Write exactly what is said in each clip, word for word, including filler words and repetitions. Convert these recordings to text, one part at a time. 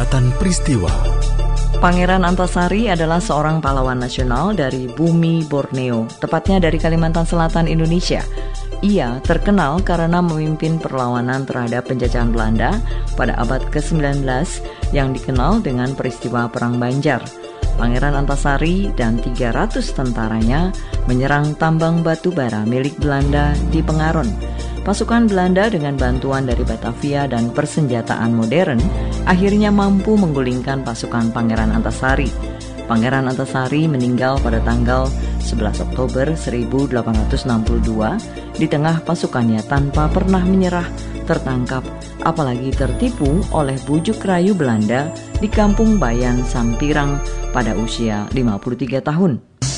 Catatan Peristiwa. Pangeran Antasari adalah seorang pahlawan nasional dari bumi Borneo, tepatnya dari Kalimantan Selatan, Indonesia. Ia terkenal karena memimpin perlawanan terhadap penjajahan Belanda pada abad kesembilan belas yang dikenal dengan peristiwa Perang Banjar. Pangeran Antasari dan tiga ratus tentaranya menyerang tambang batu bara milik Belanda di Pengaron. Pasukan Belanda dengan bantuan dari Batavia dan persenjataan modern akhirnya mampu menggulingkan pasukan Pangeran Antasari. Pangeran Antasari meninggal pada tanggal sebelas Oktober seribu delapan ratus enam puluh dua di tengah pasukannya tanpa pernah menyerah, tertangkap, apalagi tertipu oleh bujuk rayu Belanda di Kampung Bayan Sampirang pada usia lima puluh tiga tahun.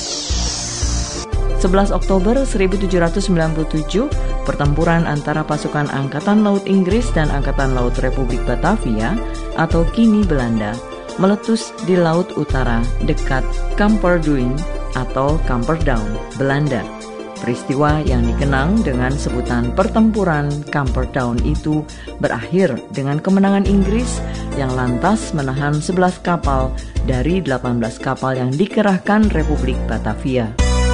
sebelas Oktober seribu tujuh ratus sembilan puluh tujuh, pertempuran antara pasukan Angkatan Laut Inggris dan Angkatan Laut Republik Batavia atau kini Belanda meletus di Laut Utara dekat Camperduin atau Camperdown, Belanda. Peristiwa yang dikenang dengan sebutan pertempuran Camperdown itu berakhir dengan kemenangan Inggris yang lantas menahan sebelas kapal dari delapan belas kapal yang dikerahkan Republik Batavia.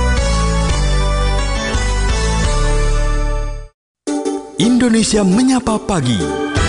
Indonesia Menyapa Pagi.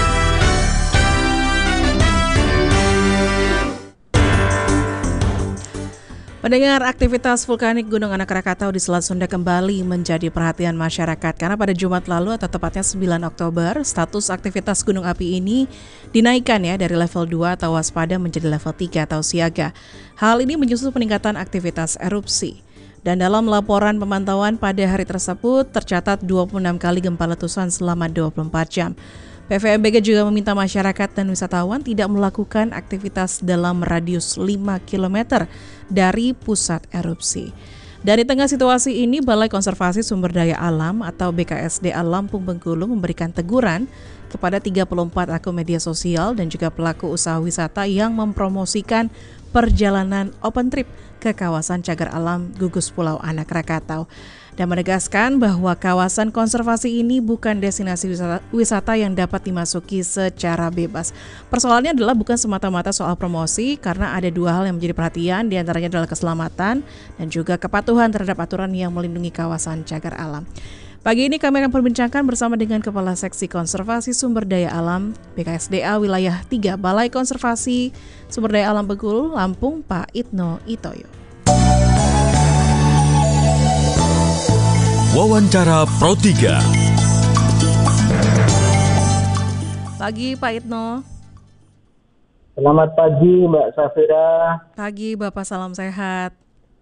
Pendengar, aktivitas vulkanik Gunung Anak Krakatau di Selat Sunda kembali menjadi perhatian masyarakat karena pada Jumat lalu atau tepatnya sembilan Oktober, status aktivitas gunung api ini dinaikkan ya dari level dua atau waspada menjadi level tiga atau siaga. Hal ini menyusul peningkatan aktivitas erupsi. Dan dalam laporan pemantauan pada hari tersebut tercatat dua puluh enam kali gempa letusan selama dua puluh empat jam. P V M B G juga meminta masyarakat dan wisatawan tidak melakukan aktivitas dalam radius lima kilometer dari pusat erupsi. Dan di tengah situasi ini, Balai Konservasi Sumber Daya Alam atau B K S D A Lampung Bengkulu memberikan teguran kepada tiga puluh empat akun media sosial dan juga pelaku usaha wisata yang mempromosikan perjalanan open trip ke kawasan cagar alam gugus Pulau Anak Krakatau dan menegaskan bahwa kawasan konservasi ini bukan destinasi wisata, wisata yang dapat dimasuki secara bebas. Persoalannya adalah bukan semata-mata soal promosi karena ada dua hal yang menjadi perhatian, diantaranya adalah keselamatan dan juga kepatuhan terhadap aturan yang melindungi kawasan cagar alam. Pagi ini kami akan perbincangkan bersama dengan Kepala Seksi Konservasi Sumber Daya Alam B K S D A Wilayah tiga Balai Konservasi Sumber Daya Alam Bengkulu, Lampung, Pak Itno Itoyo. Wawancara Pro tiga. Pagi Pak Itno. Selamat pagi Mbak Safira. Pagi Bapak, salam sehat.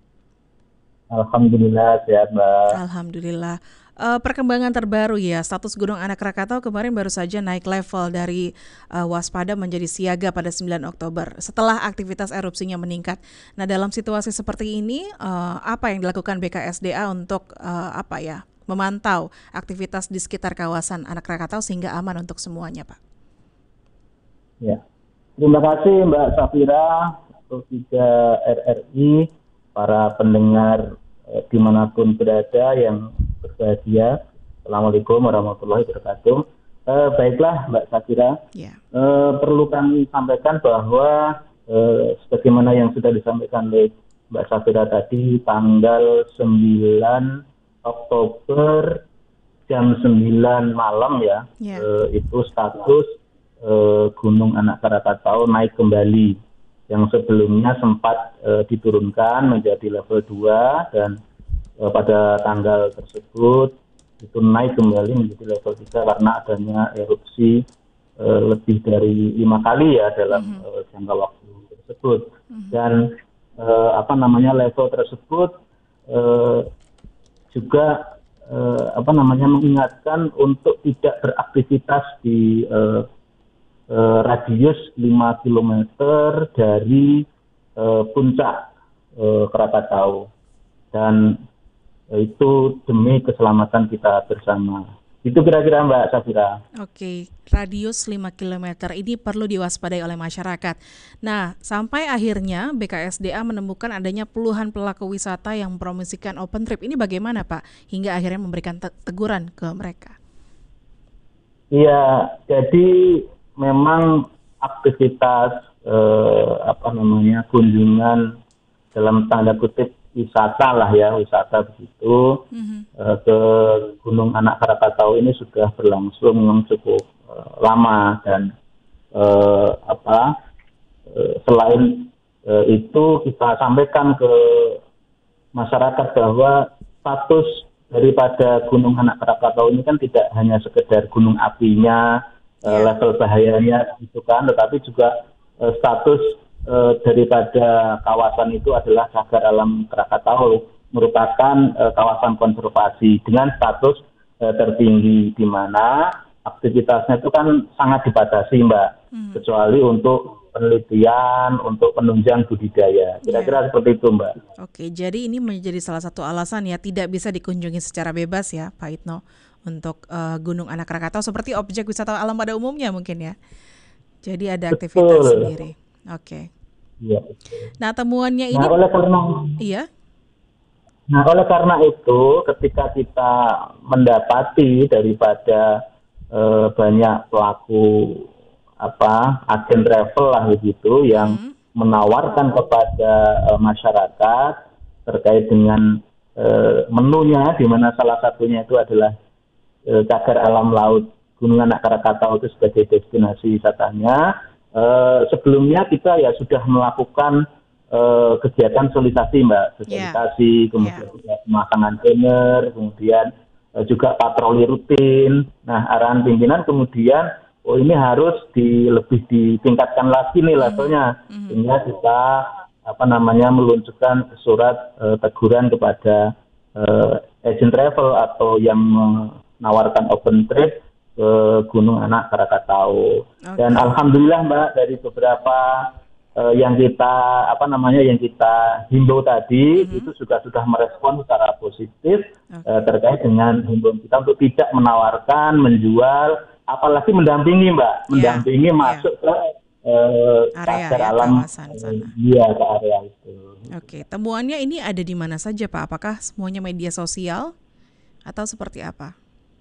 Alhamdulillah sehat Mbak. Alhamdulillah. Uh, perkembangan terbaru ya, status Gunung Anak Krakatau kemarin baru saja naik level dari uh, waspada menjadi siaga pada sembilan Oktober setelah aktivitas erupsinya meningkat. Nah, dalam situasi seperti ini uh, apa yang dilakukan B K S D A untuk uh, apa ya memantau aktivitas di sekitar kawasan Anak Krakatau sehingga aman untuk semuanya, Pak? Ya, terima kasih Mbak Safira, Pro tiga R R I, para pendengar eh, dimanapun berada yang berbahagia. Assalamualaikum warahmatullahi wabarakatuh. Eh, baiklah Mbak Safira, yeah. eh, perlu kami sampaikan bahwa eh, sebagaimana yang sudah disampaikan oleh Mbak Safira tadi, tanggal sembilan Oktober jam sembilan malam ya, yeah. eh, itu status eh, Gunung Anak Krakatau naik kembali. Yang sebelumnya sempat eh, diturunkan menjadi level dua dan pada tanggal tersebut itu naik kembali menjadi level tiga karena adanya erupsi e, lebih dari lima kali ya dalam mm-hmm. e, jangka waktu tersebut. Mm-hmm. Dan e, apa namanya level tersebut e, juga e, apa namanya mengingatkan untuk tidak beraktivitas di e, e, radius lima kilometer dari e, puncak e, Krakatau. Dan itu demi keselamatan kita bersama. Itu kira-kira Mbak Safira. Oke, radius lima kilometer ini perlu diwaspadai oleh masyarakat. Nah, sampai akhirnya B K S D A menemukan adanya puluhan pelaku wisata yang mempromosikan open trip. Ini bagaimana Pak? Hingga akhirnya memberikan te- teguran ke mereka. Iya, jadi memang aktivitas eh, apa namanya kunjungan dalam tanda kutip wisata lah ya, wisata begitu mm-hmm. uh, ke Gunung Anak Krakatau ini sudah berlangsung memang cukup uh, lama dan uh, apa uh, selain uh, itu kita sampaikan ke masyarakat bahwa status daripada Gunung Anak Krakatau ini kan tidak hanya sekedar gunung apinya, uh, level bahayanya gitu kan, tetapi juga uh, status Uh, daripada kawasan itu adalah Cagar Alam Krakatau, merupakan uh, kawasan konservasi dengan status uh, tertinggi, di mana aktivitasnya itu kan sangat dibatasi Mbak, hmm. kecuali untuk penelitian, untuk penunjang budidaya. Kira-kira yeah. seperti itu Mbak. Oke, jadi ini menjadi salah satu alasan ya tidak bisa dikunjungi secara bebas ya Pak Itno untuk uh, Gunung Anak Krakatau seperti objek wisata alam pada umumnya mungkin ya. Jadi ada aktivitas Betul. sendiri. Oke. Ya. Nah temuannya ini, nah, oleh karena, iya. Nah oleh karena itu, ketika kita mendapati daripada eh, banyak pelaku apa agen travel lah begitu yang hmm. menawarkan kepada eh, masyarakat terkait dengan eh, menunya, di mana salah satunya itu adalah eh, Cagar Alam Laut Gunung Anak Krakatau itu sebagai destinasi wisatanya. Uh, sebelumnya kita ya sudah melakukan uh, kegiatan sosialisasi Mbak, sosialisasi, yeah. kemudian yeah. juga pemasangan banner, kemudian uh, juga patroli rutin. Nah, arahan pimpinan kemudian, oh ini harus di, lebih ditingkatkan lagi nih levelnya, mm-hmm. sehingga kita apa namanya meluncurkan surat uh, teguran kepada uh, agent travel atau yang menawarkan open trip ke Gunung Anak Krakatau. Okay. Dan alhamdulillah Mbak, dari beberapa uh, yang kita apa namanya yang kita himbau tadi mm-hmm. itu juga sudah merespon secara positif okay. uh, terkait dengan himbauan kita untuk tidak menawarkan, menjual, apalagi mendampingi Mbak, yeah. mendampingi yeah. masuk ke uh, area ya, alam dia ke area itu. Oke, okay. Temuannya ini ada di mana saja Pak? Apakah semuanya media sosial atau seperti apa?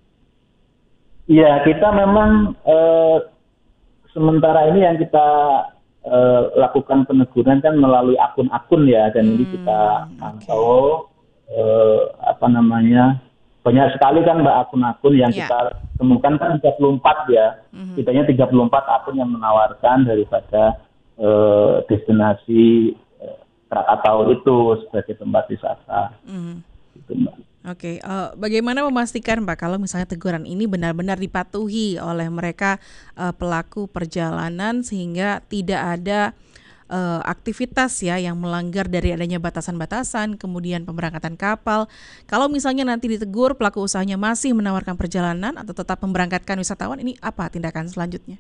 Ya, kita memang eh, sementara ini yang kita eh, lakukan peneguran kan melalui akun-akun ya, dan hmm, ini kita pantau okay. eh, apa namanya banyak sekali kan Mbak akun-akun yang yeah. kita temukan kan tiga puluh empat ya, mm-hmm. kitanya tiga puluh empat akun yang menawarkan daripada eh, destinasi eh, Krakatau itu sebagai tempat wisata. Mm-hmm. Gitu, Mbak. Oke, okay. uh, bagaimana memastikan Pak kalau misalnya teguran ini benar-benar dipatuhi oleh mereka uh, pelaku perjalanan sehingga tidak ada uh, aktivitas ya yang melanggar dari adanya batasan-batasan, kemudian pemberangkatan kapal. Kalau misalnya nanti ditegur pelaku usahanya masih menawarkan perjalanan atau tetap memberangkatkan wisatawan, ini apa tindakan selanjutnya?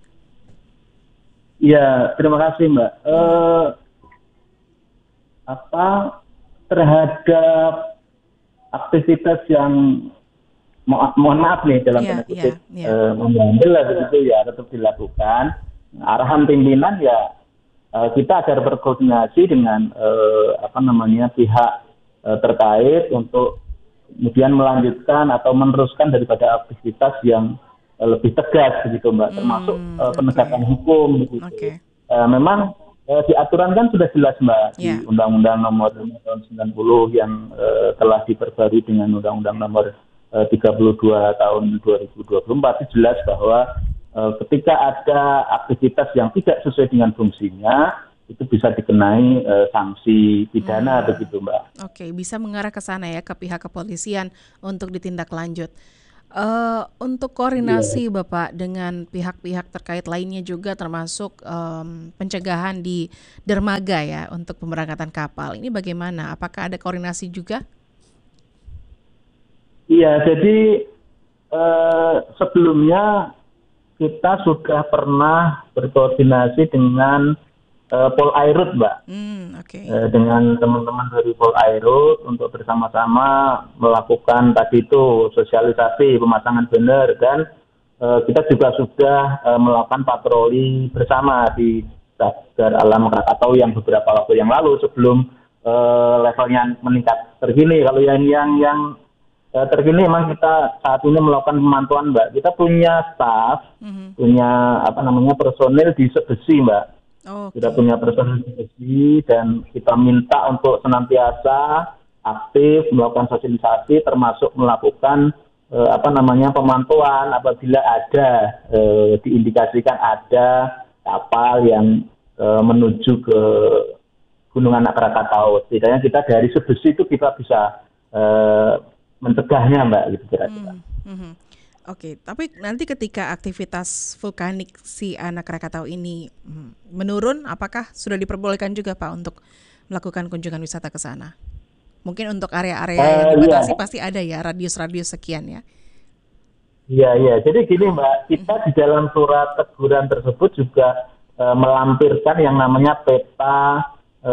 Ya, terima kasih Mbak. Uh, apa terhadap aktivitas yang mo- mohon maaf nih dalam yeah, tanda kutip yeah, yeah. uh, membandel lah begitu ya tetap dilakukan. Arahan pimpinan ya uh, kita agar berkoordinasi dengan uh, apa namanya pihak uh, terkait untuk kemudian melanjutkan atau meneruskan daripada aktivitas yang uh, lebih tegas begitu Mbak, hmm, termasuk uh, penegakan okay. hukum begitu. Okay. Uh, memang Eh, di aturan kan sudah jelas Mbak, yeah. di Undang-Undang Nomor lima tahun sembilan puluh yang eh, telah diperbarui dengan Undang-Undang Nomor eh, tiga puluh dua tahun dua ribu dua puluh empat itu jelas bahwa eh, ketika ada aktivitas yang tidak sesuai dengan fungsinya itu bisa dikenai eh, sanksi pidana hmm. begitu Mbak. Oke, bisa mengarah ke sana ya ke pihak kepolisian untuk ditindaklanjut. Uh, untuk koordinasi yeah. Bapak dengan pihak-pihak terkait lainnya juga termasuk um, pencegahan di dermaga ya untuk pemberangkatan kapal. Ini bagaimana? Apakah ada koordinasi juga? Iya, jadi uh, sebelumnya kita sudah pernah berkoordinasi dengan uh, Polairut, Mbak. Hmm, okay. uh, dengan teman-teman dari Polairut untuk bersama-sama melakukan tadi itu sosialisasi, pemasangan banner, dan uh, kita juga sudah uh, melakukan patroli bersama di Cagar Alam Krakatau yang beberapa waktu yang lalu sebelum uh, levelnya meningkat terkini. Kalau yang yang yang uh, terkini memang kita saat ini melakukan pemantauan, Mbak. Kita punya staff, mm-hmm. punya apa namanya personil di Sebesi, Mbak. Okay. Sudah punya personil divisi dan kita minta untuk senantiasa aktif melakukan sosialisasi termasuk melakukan eh, apa namanya pemantauan apabila ada eh, diindikasikan ada kapal yang eh, menuju ke Gunung Anak Krakatau. Setidaknya kita dari sebesi itu kita bisa uh, mencegahnya, Mbak, gitu kira-kira. Hmm, hmm. Oke, okay. Tapi nanti ketika aktivitas vulkanik si Anak Krakatau ini hmm, menurun, apakah sudah diperbolehkan juga, Pak, untuk melakukan kunjungan wisata ke sana? Mungkin untuk area-area uh, yang dibatasi iya. Pasti ada ya, radius-radius sekian ya? Iya, iya. Jadi gini, Mbak, kita hmm. di dalam surat teguran tersebut juga uh, melampirkan yang namanya peta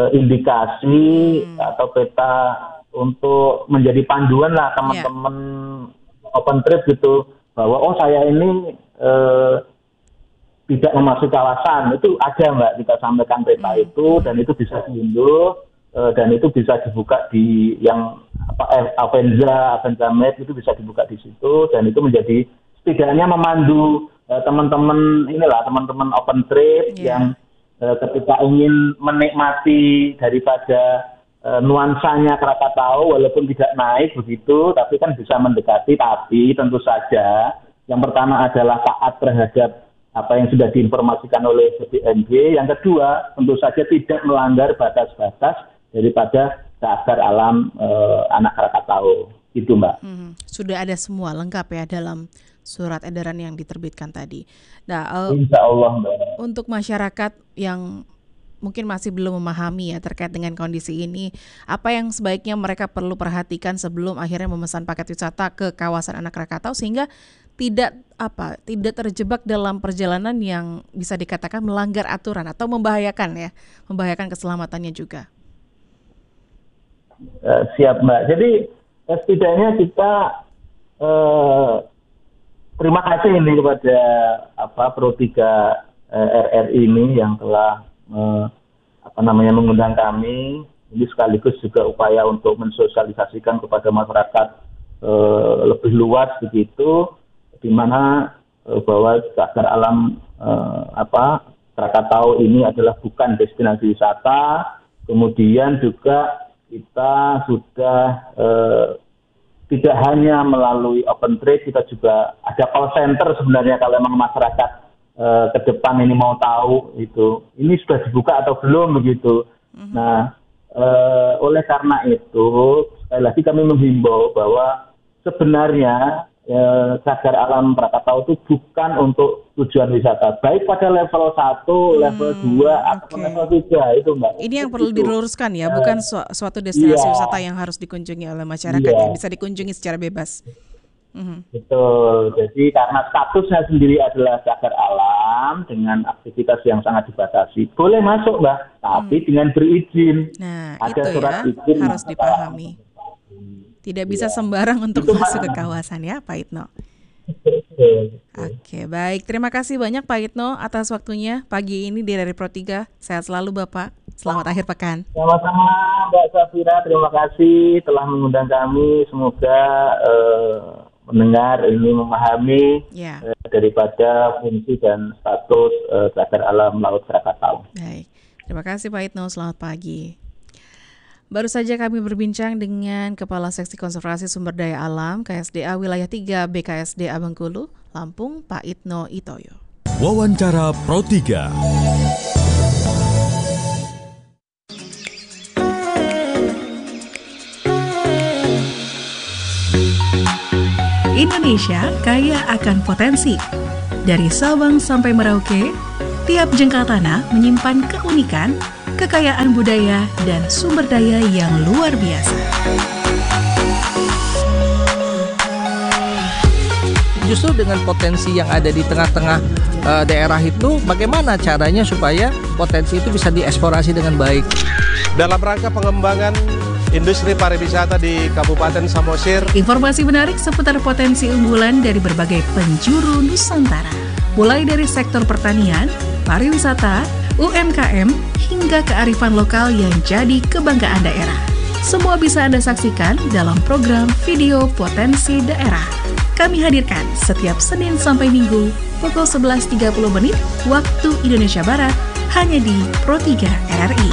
indikasi hmm. atau peta untuk menjadi panduan lah teman-teman yeah. open trip gitu bahwa oh saya ini eh, tidak memasuki kawasan itu ada, Mbak, kita sampaikan peta hmm. itu dan itu bisa diunduh eh, dan itu bisa dibuka di yang apa Avenza Avenza Map itu bisa dibuka di situ dan itu menjadi setidaknya memandu eh, teman-teman inilah teman-teman open trip yeah. yang ketika ingin menikmati daripada uh, nuansanya Krakatau walaupun tidak naik begitu, tapi kan bisa mendekati. Tapi tentu saja yang pertama adalah taat terhadap apa yang sudah diinformasikan oleh B B M G. Yang kedua tentu saja tidak melanggar batas-batas daripada cagar alam uh, Anak Krakatau. Itu, Mbak. Hmm, sudah ada semua lengkap ya dalam surat edaran yang diterbitkan tadi. Nah, uh, Insya Allah, Mbak. Untuk masyarakat yang mungkin masih belum memahami ya terkait dengan kondisi ini, apa yang sebaiknya mereka perlu perhatikan sebelum akhirnya memesan paket wisata ke kawasan Anak Krakatau sehingga tidak apa tidak terjebak dalam perjalanan yang bisa dikatakan melanggar aturan atau membahayakan ya, membahayakan keselamatannya juga. Uh, siap, Mbak. Jadi setidaknya kita uh, terima kasih ini kepada apa Pro tiga eh, R R I ini yang telah eh, apa namanya mengundang kami. Ini sekaligus juga upaya untuk mensosialisasikan kepada masyarakat eh, lebih luas begitu, di mana eh, bahwa cagar alam eh, apa Krakatau ini adalah bukan destinasi wisata. Kemudian juga kita sudah eh, tidak hanya melalui open trip, kita juga ada call center sebenarnya kalau memang masyarakat e, ke depan ini mau tahu itu ini sudah dibuka atau belum begitu. Mm-hmm. Nah, e, oleh karena itu sekali lagi kami menghimbau bahwa sebenarnya e, cagar alam Krakatau itu bukan untuk tujuan wisata, baik pada level satu, hmm, level dua, atau okay. level tiga itu, Mbak. Ini yang perlu diluruskan ya, bukan su- suatu destinasi yeah. wisata yang harus dikunjungi oleh masyarakat yeah. yang bisa dikunjungi secara bebas. Mm-hmm. Betul, jadi karena statusnya sendiri adalah cagar alam dengan aktivitas yang sangat dibatasi, boleh masuk, Mbak, tapi hmm. dengan berizin. Nah, ada itu surat ya, izin harus dipahami. Tidak bisa yeah. sembarang untuk itu masuk ke kawasan ya, Pak Itno. Oke, baik. Terima kasih banyak Pak Itno atas waktunya pagi ini di dari Pro tiga. Sehat selalu Bapak. Selamat akhir pekan. Sama-sama Mbak Safira, terima kasih telah mengundang kami. Semoga uh, mendengar ini memahami yeah. uh, daripada fungsi dan status uh, cagar alam Laut Krakatau. Baik. Terima kasih Pak Itno. Selamat pagi. Baru saja kami berbincang dengan Kepala Seksi Konservasi Sumber Daya Alam K S D A Wilayah tiga B K S D A Bengkulu, Lampung, Pak Itno Itoyo. Wawancara Pro tiga. Indonesia kaya akan potensi. Dari Sabang sampai Merauke, tiap jengkal tanah menyimpan keunikan, kekayaan budaya, dan sumber daya yang luar biasa. Justru dengan potensi yang ada di tengah-tengah uh, daerah itu, bagaimana caranya supaya potensi itu bisa dieksplorasi dengan baik? Dalam rangka pengembangan industri pariwisata di Kabupaten Samosir. Informasi menarik seputar potensi unggulan dari berbagai penjuru Nusantara. Mulai dari sektor pertanian, pariwisata, U M K M, hingga kearifan lokal yang jadi kebanggaan daerah. Semua bisa Anda saksikan dalam program Video Potensi Daerah. Kami hadirkan setiap Senin sampai Minggu pukul sebelas tiga puluh menit waktu Indonesia Barat hanya di Pro tiga R R I.